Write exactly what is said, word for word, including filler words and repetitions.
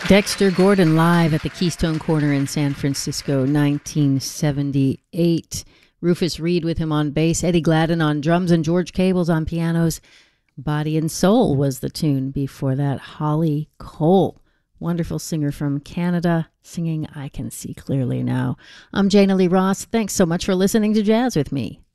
Dexter Gordon live at the Keystone Corner in San Francisco, nineteen seventy-eight. Rufus Reid with him on bass, Eddie Gladden on drums, and George Cables on pianos. Body and Soul was the tune before that. Holly Cole, wonderful singer from Canada, singing I Can See Clearly Now. I'm Jana Lee Ross. Thanks so much for listening to Jazz with me.